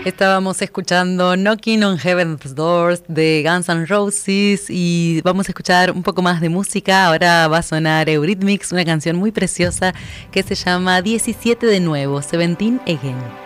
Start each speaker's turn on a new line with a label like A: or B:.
A: Estábamos escuchando Knocking on Heaven's Doors de Guns N' Roses y vamos a escuchar un poco más de música. Ahora va a sonar Eurythmics, una canción muy preciosa que se llama 17 de nuevo, 17 Again.